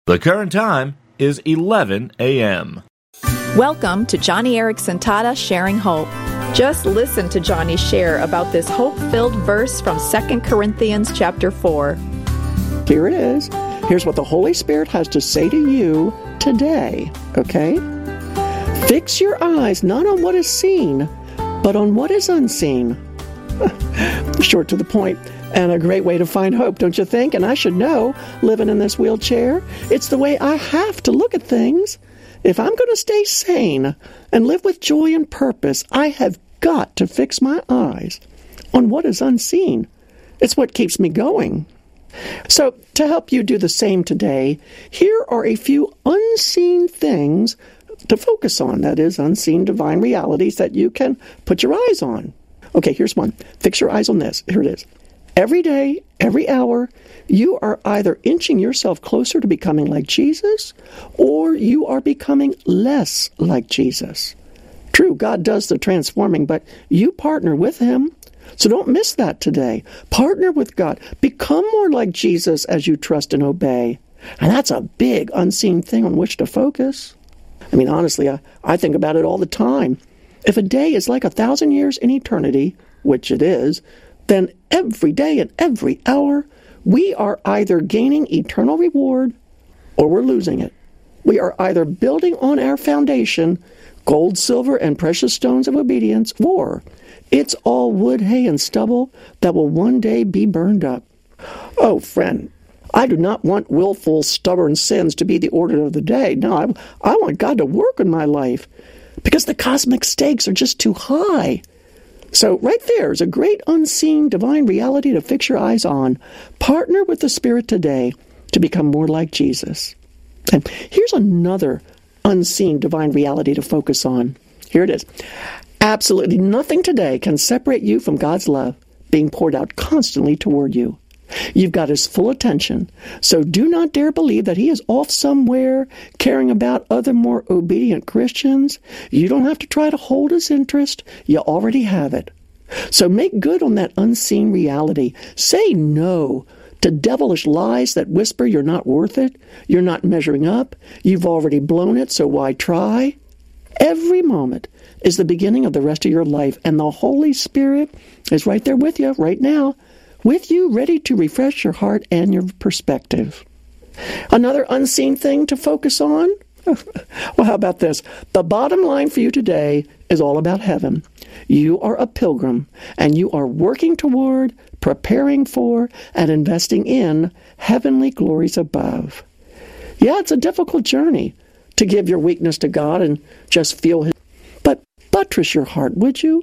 The current time is 11 a.m. Welcome to Joni Eareckson Tada Sharing Hope. Just listen to Joni share about this hope-filled verse from 2 Corinthians chapter 4. Here it is. Here's what the Holy Spirit has to say to you today, okay? Fix your eyes not on what is seen, but on what is unseen. Short to the point, and a great way to find hope, don't you think? And I should know, living in this wheelchair, it's the way I have to look at things. If I'm going to stay sane and live with joy and purpose, I have got to fix my eyes on what is unseen. It's what keeps me going. So, to help you do the same today, here are a few unseen things to focus on. That is, unseen divine realities that you can put your eyes on. Okay, here's one. Fix your eyes on this. Here it is. Every day, every hour, you are either inching yourself closer to becoming like Jesus, or you are becoming less like Jesus. True, God does the transforming, but you partner with Him. So don't miss that today. Partner with God. Become more like Jesus as you trust and obey. And that's a big unseen thing on which to focus. I mean, honestly, I think about it all the time. If a day is like 1,000 years in eternity, which it is, then every day and every hour, we are either gaining eternal reward or we're losing it. We are either building on our foundation, gold, silver, and precious stones of obedience, or it's all wood, hay, and stubble that will one day be burned up. Oh, friend, I do not want willful, stubborn sins to be the order of the day. No, I want God to work in my life because the cosmic stakes are just too high. So right there is a great unseen divine reality to fix your eyes on. Partner with the Spirit today to become more like Jesus. And here's another unseen divine reality to focus on. Here it is. Absolutely nothing today can separate you from God's love being poured out constantly toward you. You've got His full attention, so do not dare believe that He is off somewhere caring about other more obedient Christians. You don't have to try to hold His interest. You already have it. So make good on that unseen reality. Say no to devilish lies that whisper you're not worth it, you're not measuring up, you've already blown it, so why try? Every moment is the beginning of the rest of your life, and the Holy Spirit is right there with you right now, with you, ready to refresh your heart and your perspective. Another unseen thing to focus on? Well, how about this? The bottom line for you today is all about heaven. You are a pilgrim, and you are working toward, preparing for, and investing in heavenly glories above. Yeah, it's a difficult journey to give your weakness to God and just feel His. But buttress your heart, would you?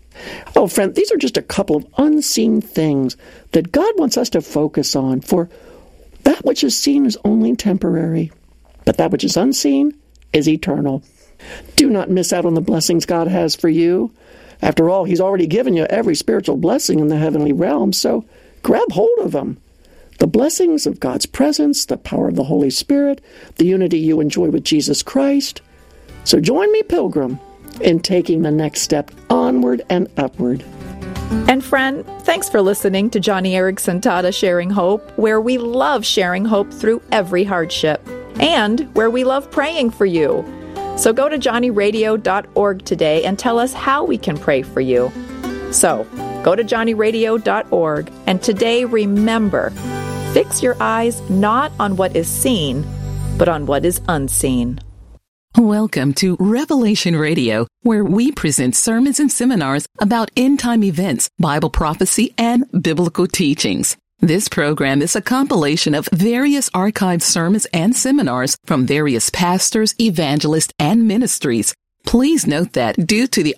Oh, friend, these are just a couple of unseen things that God wants us to focus on, for that which is seen is only temporary, but that which is unseen is eternal. Do not miss out on the blessings God has for you. After all, He's already given you every spiritual blessing in the heavenly realm, so grab hold of them. The blessings of God's presence, the power of the Holy Spirit, the unity you enjoy with Jesus Christ. So join me, pilgrim, in taking the next step onward and upward. And friend, thanks for listening to Joni Eareckson Tada Sharing Hope, where we love sharing hope through every hardship, and where we love praying for you. So go to johnnyradio.org today and tell us how we can pray for you. So go to johnnyradio.org, and today remember, fix your eyes not on what is seen, but on what is unseen. Welcome to Revelation Radio, where we present sermons and seminars about end-time events, Bible prophecy, and biblical teachings. This program is a compilation of various archived sermons and seminars from various pastors, evangelists, and ministries. Please note that due to the